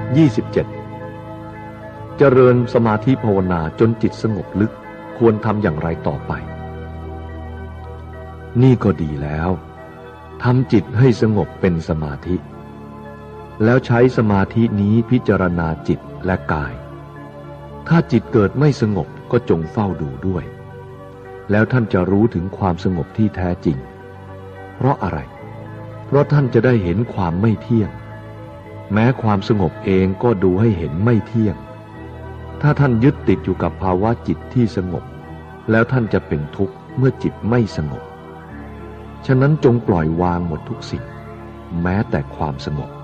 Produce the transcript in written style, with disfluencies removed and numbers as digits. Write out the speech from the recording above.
27. เจริญสมาธิภาวนาจนจิตสงบลึกควรทำอย่างไรต่อไปนี่ก็ดีแล้วทำจิตให้สงบเป็นสมาธิแล้วใช้สมาธินี้พิจารณาจิตและกายถ้าจิตเกิดไม่สงบก็จงเฝ้าดูด้วยแล้วท่านจะรู้ถึงความสงบที่แท้จริงเพราะอะไรเพราะท่านจะได้เห็นความไม่เที่ยงแม้ความสงบเองก็ดูให้เห็นไม่เที่ยงถ้าท่านยึดติดอยู่กับภาวะจิตที่สงบแล้วท่านจะเป็นทุกข์เมื่อจิตไม่สงบฉะนั้นจงปล่อยวางหมดทุกสิ่งแม้แต่ความสงบ